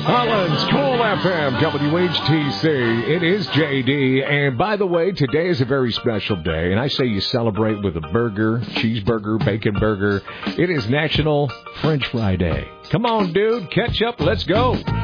Holland's Cool FM, WHTC. It is JD. And by the way, today is a very special day. And I say you celebrate with a burger, cheeseburger, bacon burger. It is National French Fry Day. Come on, dude. Catch up. Let's go.